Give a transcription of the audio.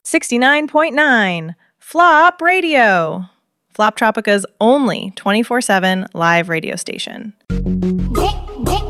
69.9 Flop Radio. Flop Tropica's only 24/7 live radio station.